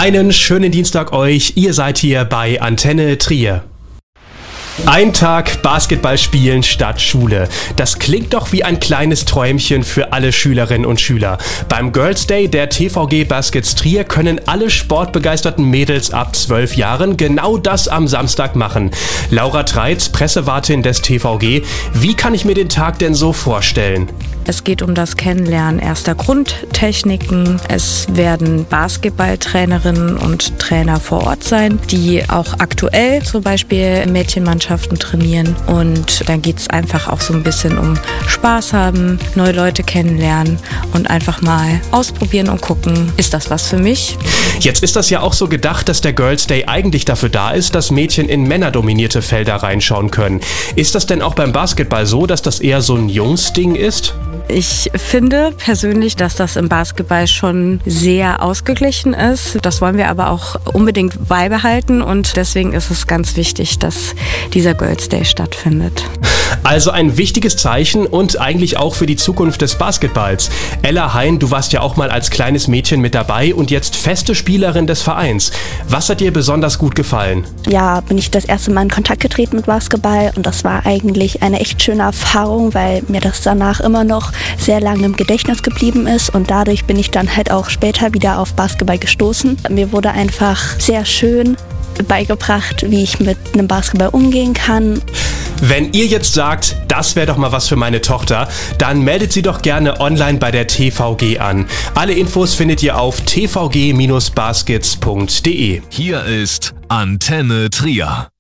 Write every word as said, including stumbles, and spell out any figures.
Einen schönen Dienstag euch, ihr seid hier bei Antenne Trier. Ein Tag Basketball spielen statt Schule. Das klingt doch wie ein kleines Träumchen für alle Schülerinnen und Schüler. Beim Girls Day der T V G Baskets Trier können alle sportbegeisterten Mädels ab zwölf Jahren genau das am Samstag machen. Laura Treitz, Pressewartin des T V G, wie kann ich mir den Tag denn so vorstellen? Es geht um das Kennenlernen erster Grundtechniken. Es werden Basketballtrainerinnen und Trainer vor Ort sein, die auch aktuell zum Beispiel Mädchenmannschaften trainieren. Und dann geht es einfach auch so ein bisschen um Spaß haben, neue Leute kennenlernen und einfach mal ausprobieren und gucken, ist das was für mich? Jetzt ist das ja auch so gedacht, dass der Girls Day eigentlich dafür da ist, dass Mädchen in männerdominierte Felder reinschauen können. Ist das denn auch beim Basketball so, dass das eher so ein Jungsding ist? Ich finde persönlich, dass das im Basketball schon sehr ausgeglichen ist. Das wollen wir aber auch unbedingt beibehalten und deswegen ist es ganz wichtig, dass dieser Girls Day stattfindet. Also ein wichtiges Zeichen und eigentlich auch für die Zukunft des Basketballs. Ella Hein, du warst ja auch mal als kleines Mädchen mit dabei und jetzt feste Spielerin des Vereins. Was hat dir besonders gut gefallen? Ja, bin ich das erste Mal in Kontakt getreten mit Basketball und das war eigentlich eine echt schöne Erfahrung, weil mir das danach immer noch sehr lange im Gedächtnis geblieben ist und dadurch bin ich dann halt auch später wieder auf Basketball gestoßen. Mir wurde einfach sehr schön beigebracht, wie ich mit einem Basketball umgehen kann. Wenn ihr jetzt sagt, das wäre doch mal was für meine Tochter, dann meldet sie doch gerne online bei der T V G an. Alle Infos findet ihr auf t v g Bindestrich baskets punkt d e. Hier ist Antenne Trier.